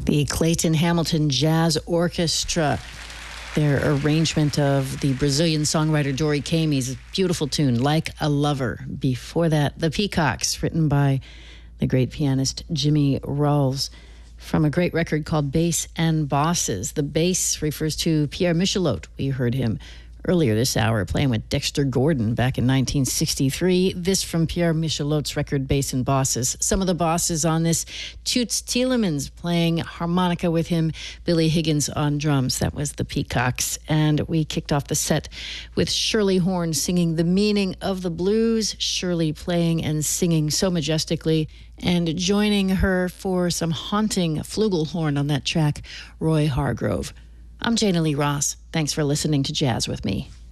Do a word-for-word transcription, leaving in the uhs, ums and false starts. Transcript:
The Clayton Hamilton Jazz Orchestra, their arrangement of the Brazilian songwriter Dori Kamy's beautiful tune, Like a Lover. Before that, The Peacocks, written by the great pianist Jimmy Rawls, from a great record called Bass and Bosses. The bass refers to Pierre Michelotte. We heard him earlier this hour playing with Dexter Gordon back in nineteen sixty-three. This from Pierre Michelotte's record Bass and Bosses. Some of the bosses on this: Toots Thielemans playing harmonica with him, Billy Higgins on drums. That was the Peacocks. And we kicked off the set with Shirley Horn singing The Meaning of the Blues. Shirley playing and singing so majestically. And joining her for some haunting flugelhorn on that track, Roy Hargrove. I'm Jana Lee Ross. Thanks for listening to Jazz with me.